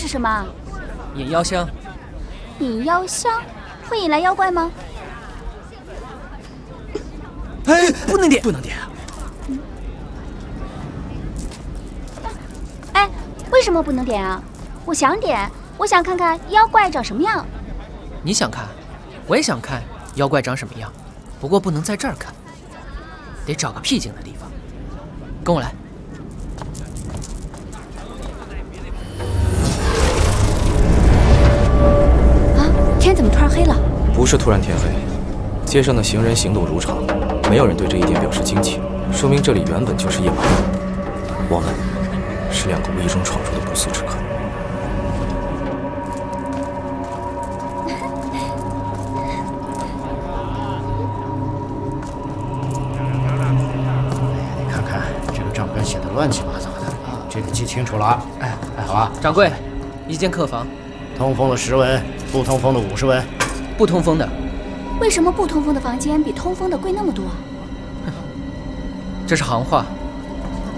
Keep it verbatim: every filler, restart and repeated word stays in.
什么？ 引妖香。 引妖香会引来妖怪吗？ 哎，不能点，不能点。 嗯、哎，为什么不能点啊？我想点，我想看看妖怪长什么样。 你想看，我也想看妖怪长什么样，不过不能在这儿看，得找个僻静的地方。跟我来。 天怎么突然黑了？ 不是突然天黑，街上的行人行动如常，没有人对这一点表示惊奇，说明这里原本就是夜晚。我们是两个无意中闯入的不速之客。 你看看这个账本写的乱七八糟的，这个记清楚了啊！哎哎，好啊。 掌柜，一间客房。 通风的十文，不通风的五十文。 不通风的。 为什么不通风的房间比通风的贵那么多？ 这是行话。